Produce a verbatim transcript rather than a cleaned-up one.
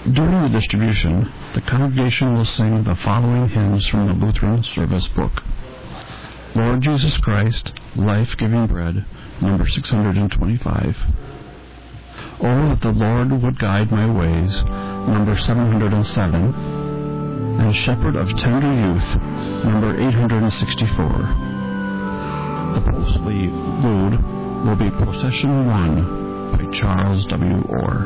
During the distribution, the congregation will sing the following hymns from the Lutheran Service Book. Lord Jesus Christ, Life-Giving Bread, number six hundred twenty-five. Oh, that the Lord would guide my ways, number seven hundred seven. And Shepherd of Tender Youth, number eight hundred sixty-four. The postlude will be Procession one by Charles W. Orr.